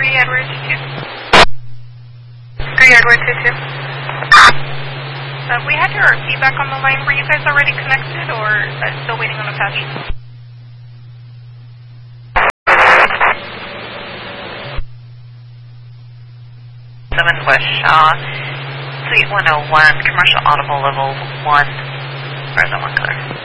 Edward 2. 3 Edward 2-2. We had your feedback on the line. Were you guys already connected or still waiting on a patch? 7 West Shaw, Suite 101, Commercial Audible Level 1, Fresno 1 Color.